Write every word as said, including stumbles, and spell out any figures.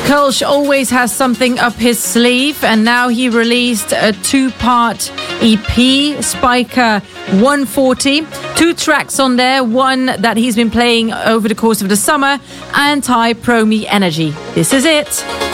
Kölsch always has something up his sleeve, and now he released a two-part E P, Spiker one forty. Two tracks on there, one that he's been playing over the course of the summer, Anti-Promi Energy. This is it.